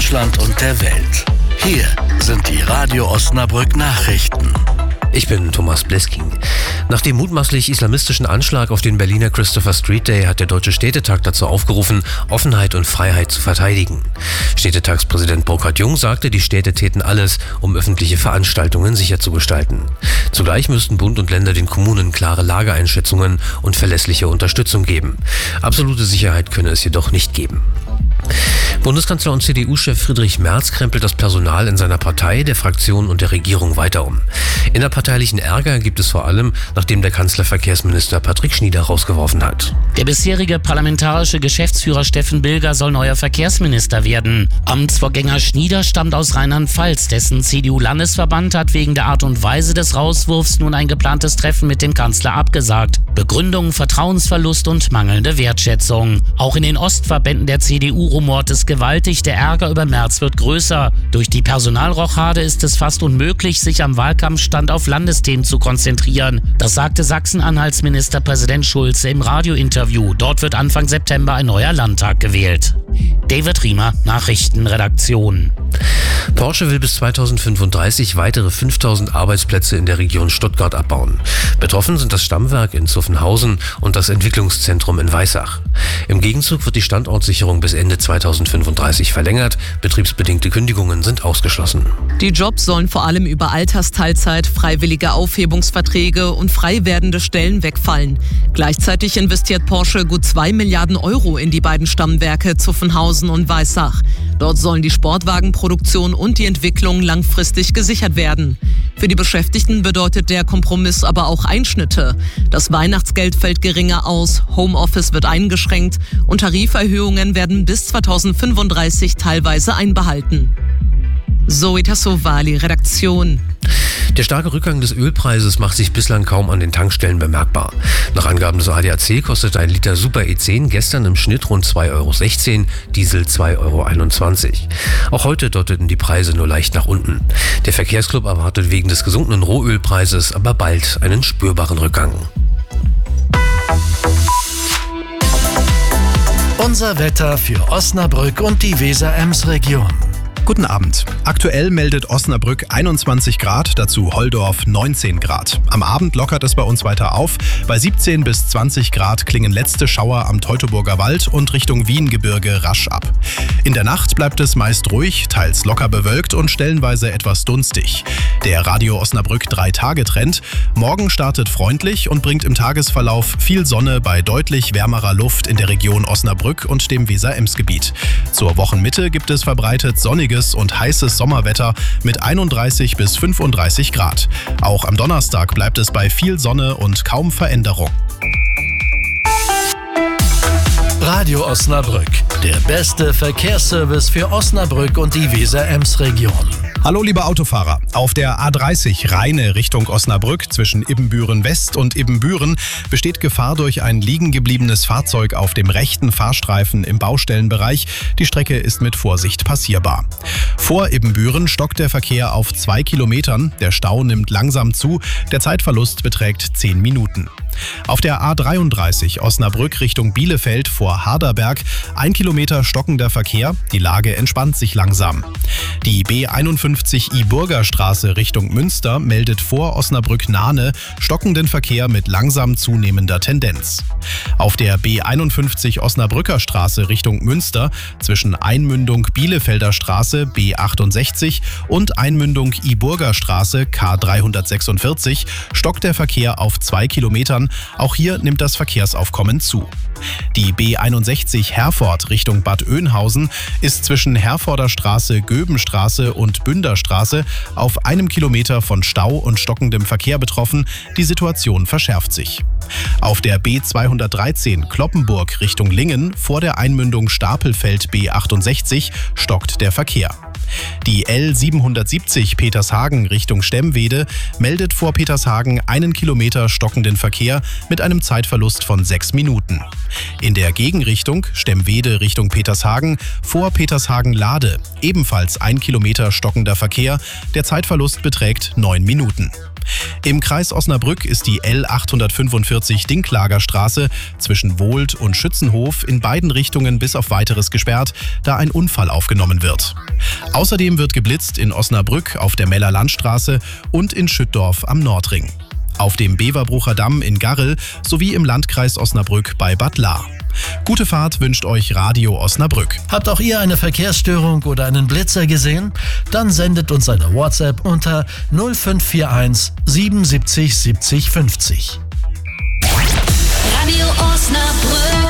Deutschland und der Welt. Hier sind die Radio Osnabrück Nachrichten. Ich bin Thomas Blesking. Nach dem mutmaßlich islamistischen Anschlag auf den Berliner Christopher Street Day hat der Deutsche Städtetag dazu aufgerufen, Offenheit und Freiheit zu verteidigen. Städtetagspräsident Burkhard Jung sagte, die Städte täten alles, um öffentliche Veranstaltungen sicher zu gestalten. Zugleich müssten Bund und Länder den Kommunen klare Lageeinschätzungen und verlässliche Unterstützung geben. Absolute Sicherheit könne es jedoch nicht geben. Bundeskanzler und CDU-Chef Friedrich Merz krempelt das Personal in seiner Partei, der Fraktion und der Regierung weiter um. Innerparteilichen Ärger gibt es vor allem, nachdem der Kanzler Verkehrsminister Patrick Schnieder rausgeworfen hat. Der bisherige parlamentarische Geschäftsführer Steffen Bilger soll neuer Verkehrsminister werden. Amtsvorgänger Schnieder stammt aus Rheinland-Pfalz. Dessen CDU-Landesverband hat wegen der Art und Weise des Rauswurfs nun ein geplantes Treffen mit dem Kanzler abgesagt. Begründung: Vertrauensverlust und mangelnde Wertschätzung. Auch in den Ostverbänden der CDU rumort es gewaltig. Der Ärger über Merz wird größer. Durch die Personalrochade ist es fast unmöglich, sich am Wahlkampfstand auf Landesthemen zu konzentrieren. Das sagte Sachsen-Anhalts Ministerpräsident Schulze im Radiointerview. Dort wird Anfang September ein neuer Landtag gewählt. David Riemer, Nachrichtenredaktion. Porsche will bis 2035 weitere 5000 Arbeitsplätze in der Region Stuttgart abbauen. Betroffen sind das Stammwerk in Zuffenhausen und das Entwicklungszentrum in Weissach. Im Gegenzug wird die Standortsicherung bis Ende 2035 verlängert. Betriebsbedingte Kündigungen sind ausgeschlossen. Die Jobs sollen vor allem über Altersteilzeit, freiwillige Aufhebungsverträge und frei werdende Stellen wegfallen. Gleichzeitig investiert Porsche gut 2 Milliarden Euro in die beiden Stammwerke Zuffenhausen und Weissach. Dort sollen die Sportwagenproduktion und die Entwicklung langfristig gesichert werden. Für die Beschäftigten bedeutet der Kompromiss aber auch Einschnitte. Das Weihnachtsgeld fällt geringer aus, Homeoffice wird eingeschränkt und Tariferhöhungen werden bis 2035 teilweise einbehalten. Zoe Tassovali, Redaktion. Der starke Rückgang des Ölpreises macht sich bislang kaum an den Tankstellen bemerkbar. Nach Angaben des ADAC kostete ein Liter Super E10 gestern im Schnitt rund 2,16 €, Diesel 2,21 €. Auch heute deuteten die Preise nur leicht nach unten. Der Verkehrsclub erwartet wegen des gesunkenen Rohölpreises aber bald einen spürbaren Rückgang. Unser Wetter für Osnabrück und die Weser-Ems-Region. Guten Abend. Aktuell meldet Osnabrück 21 Grad, dazu Holdorf 19 Grad. Am Abend lockert es bei uns weiter auf. Bei 17 bis 20 Grad klingen letzte Schauer am Teutoburger Wald und Richtung Wiengebirge rasch ab. In der Nacht bleibt es meist ruhig, teils locker bewölkt und stellenweise etwas dunstig. Der Radio Osnabrück 3-Tage-Trend. Morgen startet freundlich und bringt im Tagesverlauf viel Sonne bei deutlich wärmerer Luft in der Region Osnabrück und dem Weser-Ems-Gebiet. Zur Wochenmitte gibt es verbreitet sonniges und heißes Sommerwetter mit 31 bis 35 Grad. Auch am Donnerstag bleibt es bei viel Sonne und kaum Veränderung. Radio Osnabrück, der beste Verkehrsservice für Osnabrück und die Weser-Ems-Region. Hallo liebe Autofahrer, auf der A30 Rheine Richtung Osnabrück zwischen Ibbenbüren West und Ibbenbüren besteht Gefahr durch ein liegen gebliebenes Fahrzeug auf dem rechten Fahrstreifen im Baustellenbereich. Die Strecke ist mit Vorsicht passierbar. Vor Ibbenbüren stockt der Verkehr auf 2 Kilometern. Der Stau nimmt langsam zu, der Zeitverlust beträgt 10 Minuten. Auf der A33 Osnabrück Richtung Bielefeld vor Harderberg 1 Kilometer stockender Verkehr, die Lage entspannt sich langsam. Die B51 Iburgerstraße Richtung Münster meldet vor Osnabrück-Nahne stockenden Verkehr mit langsam zunehmender Tendenz. Auf der B51 Osnabrücker Straße Richtung Münster zwischen Einmündung Bielefelder Straße B68 und Einmündung Iburger Straße K346 stockt der Verkehr auf 2 Kilometern. Auch hier nimmt das Verkehrsaufkommen zu. Die B61 Herford Richtung Bad Oeynhausen ist zwischen Herforder Straße, Göbenstraße und Bünderstraße auf 1 Kilometer von Stau und stockendem Verkehr betroffen. Die Situation verschärft sich. Auf der B213 Cloppenburg Richtung Lingen vor der Einmündung Stapelfeld B68 stockt der Verkehr. Die L770 Petershagen Richtung Stemmwede meldet vor Petershagen 1 Kilometer stockenden Verkehr mit einem Zeitverlust von 6 Minuten. In der Gegenrichtung Stemmwede Richtung Petershagen vor Petershagen-Lade ebenfalls 1 Kilometer stockender Verkehr, der Zeitverlust beträgt 9 Minuten. Im Kreis Osnabrück ist die L845 Dinklager Straße zwischen Wohlt und Schützenhof in beiden Richtungen bis auf Weiteres gesperrt, da ein Unfall aufgenommen wird. Außerdem wird geblitzt in Osnabrück auf der Meller Landstraße und in Schüttdorf am Nordring. Auf dem Beverbrucher Damm in Garrel sowie im Landkreis Osnabrück bei Bad Lahr. Gute Fahrt wünscht euch Radio Osnabrück. Habt auch ihr eine Verkehrsstörung oder einen Blitzer gesehen? Dann sendet uns eine WhatsApp unter 0541 77 70 50. Radio Osnabrück.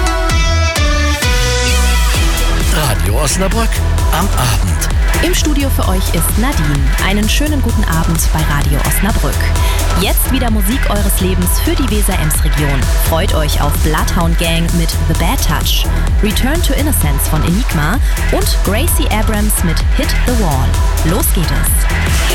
Radio Osnabrück am Abend. Im Studio für euch ist Nadine. Einen schönen guten Abend bei Radio Osnabrück. Jetzt wieder Musik eures Lebens für die Weser-Ems-Region. Freut euch auf Bloodhound Gang mit The Bad Touch, Return to Innocence von Enigma und Gracie Abrams mit Hit the Wall. Los geht es!